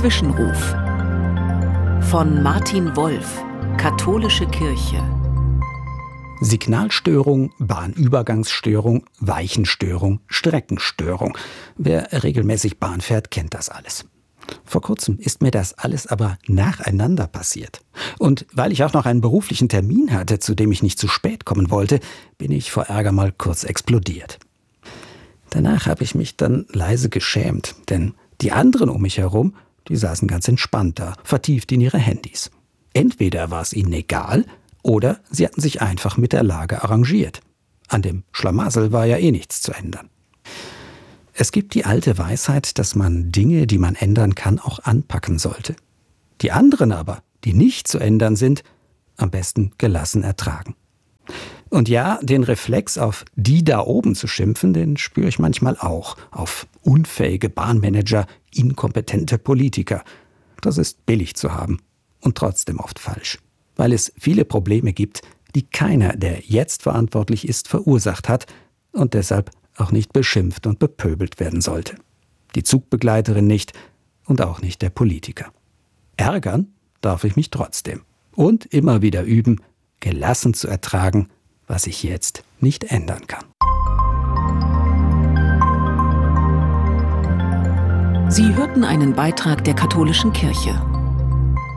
Zwischenruf von Martin Wolf, Katholische Kirche. Signalstörung, Bahnübergangsstörung, Weichenstörung, Streckenstörung. Wer regelmäßig Bahn fährt, kennt das alles. Vor kurzem ist mir das alles aber nacheinander passiert. Und weil ich auch noch einen beruflichen Termin hatte, zu dem ich nicht zu spät kommen wollte, bin ich vor Ärger mal kurz explodiert. Danach habe ich mich dann leise geschämt, denn die anderen um mich herum, die saßen ganz entspannt da, vertieft in ihre Handys. Entweder war es ihnen egal, oder sie hatten sich einfach mit der Lage arrangiert. An dem Schlamassel war ja eh nichts zu ändern. Es gibt die alte Weisheit, dass man Dinge, die man ändern kann, auch anpacken sollte. Die anderen aber, die nicht zu ändern sind, am besten gelassen ertragen. Und ja, den Reflex, auf die da oben zu schimpfen, den spüre ich manchmal auch. Auf unfähige Bahnmanager, inkompetente Politiker. Das ist billig zu haben und trotzdem oft falsch. Weil es viele Probleme gibt, die keiner, der jetzt verantwortlich ist, verursacht hat und deshalb auch nicht beschimpft und bepöbelt werden sollte. Die Zugbegleiterin nicht und auch nicht der Politiker. Ärgern darf ich mich trotzdem. Und immer wieder üben, gelassen zu ertragen, was ich jetzt nicht ändern kann. Sie hörten einen Beitrag der Katholischen Kirche.